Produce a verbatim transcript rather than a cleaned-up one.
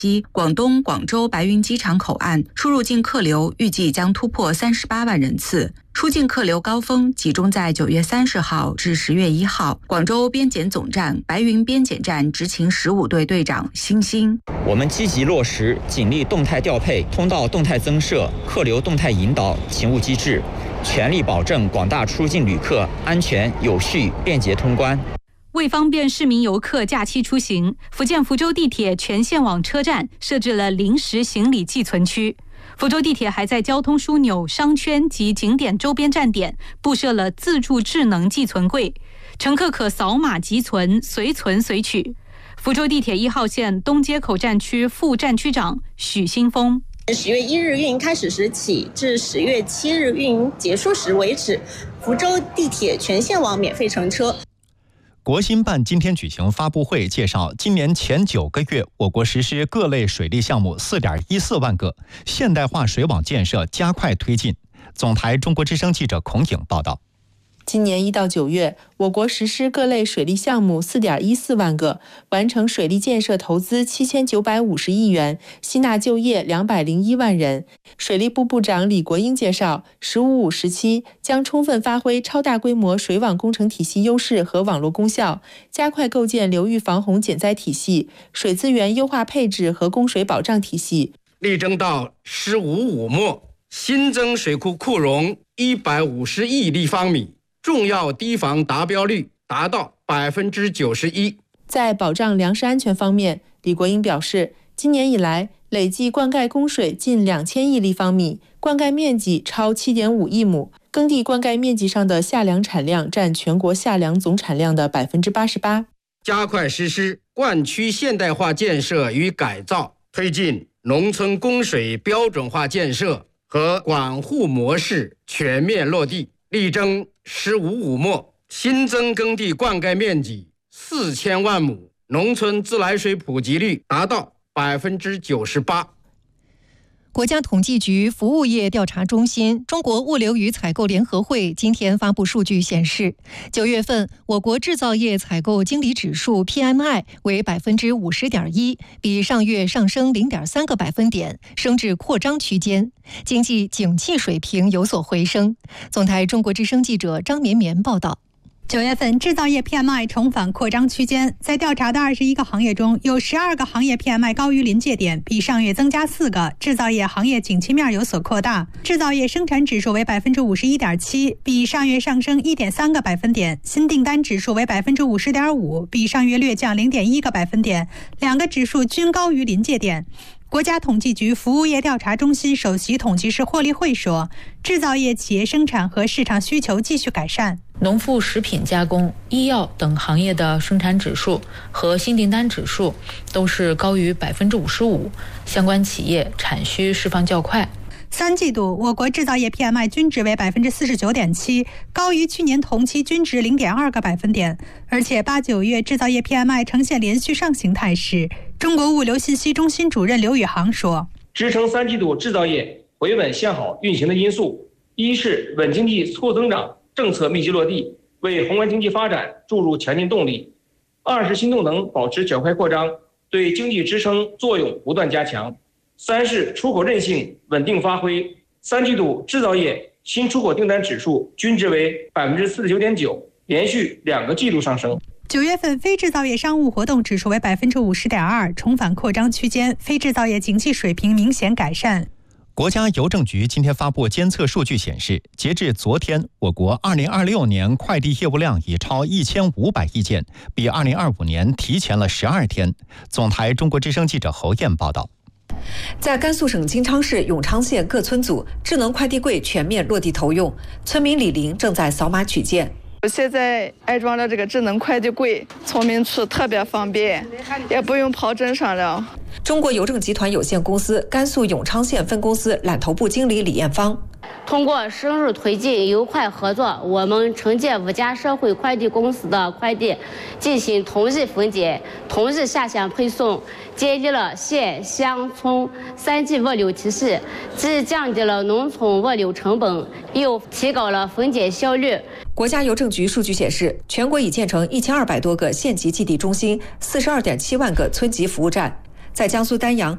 即广东广州白云机场口岸出入境客流预计将突破三十八万人次。出境客流高峰集中在九月三十号至十月一号。广州边检总站、白云边检站执勤十五队队长辛兴： 我们积极落实警力动态调配、通道动态增设、客流动态引导勤务机制，全力保证广大出入境旅客安全有序、便捷通关。 为方便市民游客假期出行，福建福州地铁全线网车站设置了临时行李寄存区。福州地铁还在交通枢纽、商圈及景点周边站点布设了自助智能寄存柜，乘客可扫码集存，随存随取。福州地铁一号线东街口站区副站区长许新峰： 十月一日运营开始时起至十月七日运营结束时为止，福州地铁全线网免费乘车。 国新办今天举行发布会，介绍今年前九个月，我国实施各类水利项目 四点一四万个，现代化水网建设加快推进。总台中国之声记者孔颖报道。 今年一到九月，我国实施各类水利项目 四点一四万个，完成水利建设投资七千九百五十亿元，吸纳就业两百零一万人。水利部部长李国英介绍，十五五时期将充分发挥超大规模水网工程体系优势和网络功效，加快构建流域防洪减灾体系、水资源优化配置和供水保障体系。 力争到十五五末，新增水库库容一百五十亿立方米。重要堤防达标率达到百分之九十一。 在保障粮食安全方面，李国英表示，今年以来累计灌溉供水近两千亿立方米，灌溉面积超七点五亿亩，耕地灌溉面积上的夏粮产量占全国夏粮总产量的百分之八十八。 加快实施灌区现代化建设与改造，推进农村供水标准化建设和管护模式全面落地。力争十五五末，新增耕地灌溉面积四千万亩，农村自来水普及率达到百分之九十八。 国家统计局服务业调查中心、中国物流与采购联合会今天发布数据显示，九月份我国制造业采购经理指数 P M I 为百分之五十点一，比上月上升零点三个百分点，升至扩张区间，经济景气水平有所回升。总台中国之声记者张绵绵报道。 九月份制造业 P M I 重返扩张区间，在调查的二十一个行业中，有十二个行业 P M I 高于临界点，比上月增加四个。制造业行业景气面有所扩大，制造业生产指数为百分之五十一点七，比上月上升一点三个百分点；新订单指数为百分之五十点五，比上月略降零点一个百分点，两个指数均高于临界点。国家统计局服务业调查中心首席统计师霍立慧说，制造业企业生产和市场需求继续改善， 农副食品加工、医药等行业的生产指数和新订单指数都是高于百分之五十五，相关企业产需释放较快。 三季度我国制造业 P M I 均值为百分之四十九点七，高于去年同期均值零点二个百分点，而且八九月制造业 P M I 呈现连续上行态势。中国物流信息中心主任刘宇航说， 支撑三季度制造业回稳向好运行的因素，一是稳经济促增长政策密集落地，为宏观经济发展注入强劲动力；二是新动能保持较快扩张，对经济支撑作用不断加强；三是出口韧性稳定发挥。三季度制造业新出口订单指数均值为百分之四十九点九，连续两个季度上升。 九月份非制造业商务活动指数为百分之五十点二，重返扩张区间，非制造业景气水平明显改善。 国家邮政局今天发布监测数据显示，截至昨天，我国二零二六年快递业务量已超一千五百亿件，比二零二五年提前了十二天。总台中国之声记者侯燕报道。 在甘肃省金昌市永昌县各村组，智能快递柜全面落地投用，村民李玲正在扫码取件。 现在安装了这个智能快递柜，村民处特别方便，也不用跑镇上了。 中国邮政集团有限公司甘肃永昌县分公司揽头部经理李艳芳， 通过深入推进邮快合作，我们承接五家社会快递公司的快递，进行同日分拣、同日下乡配送，建立了县乡村三级物流体系，既降低了农村物流成本，又提高了分拣效率。 国家邮政局数据显示，全国已建成一千二百多个县级寄递中心，四十二点七万个村级服务站。在江苏丹阳，